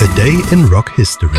Day in Rock History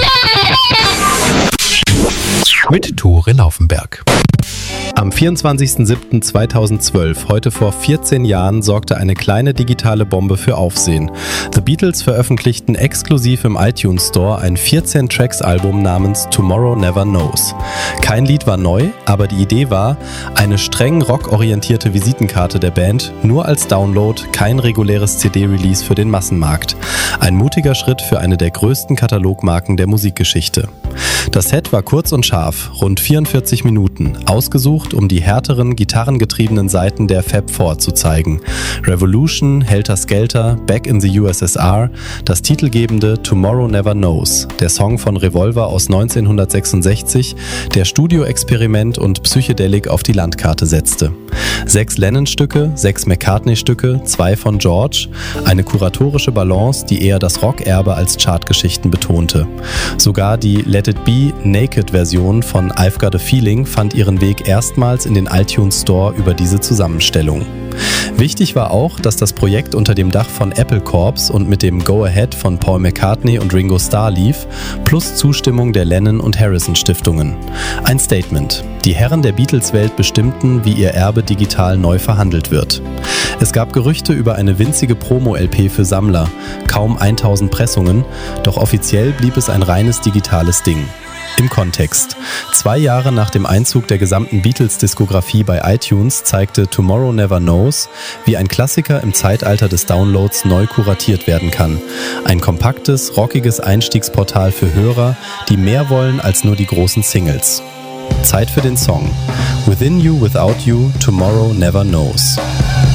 mit Tore Laufenberg. Am 24.07.2012, heute vor 14 Jahren, sorgte eine kleine digitale Bombe für Aufsehen. The Beatles veröffentlichten exklusiv im iTunes Store ein 14-Tracks-Album namens Tomorrow Never Knows. Kein Lied war neu, aber die Idee war, eine streng rockorientierte Visitenkarte der Band, nur als Download, kein reguläres CD-Release für den Massenmarkt. Ein mutiger Schritt für eine der größten Katalogmarken der Musikgeschichte. Das Set war kurz und scharf, rund 44 Minuten, ausgesucht, um die härteren, gitarrengetriebenen Seiten der Fab Four zu zeigen. Revolution, Helter Skelter, Back in the USSR, das titelgebende Tomorrow Never Knows, der Song von Revolver aus 1966, der Studio-Experiment und Psychedelik auf die Landkarte setzte. 6 Lennon-Stücke, 6 McCartney-Stücke, 2 von George, eine kuratorische Balance, die eher das Rockerbe als Chartgeschichten betonte. Sogar die Let It Be Naked-Version von I've Got a Feeling fand ihren Weg erstmals in den iTunes Store über diese Zusammenstellung. Wichtig war auch, dass das Projekt unter dem Dach von Apple Corps und mit dem Go-Ahead von Paul McCartney und Ringo Starr lief, plus Zustimmung der Lennon- und Harrison-Stiftungen. Ein Statement. Die Herren der Beatles-Welt bestimmten, wie ihr Erbe digital neu verhandelt wird. Es gab Gerüchte über eine winzige Promo-LP für Sammler, kaum 1000 Pressungen, doch offiziell blieb es ein reines digitales Ding. Im Kontext. 2 Jahre nach dem Einzug der gesamten Beatles-Diskografie bei iTunes zeigte Tomorrow Never Knows, wie ein Klassiker im Zeitalter des Downloads neu kuratiert werden kann. Ein kompaktes, rockiges Einstiegsportal für Hörer, die mehr wollen als nur die großen Singles. Zeit für den Song. Within You, Without You, Tomorrow Never Knows.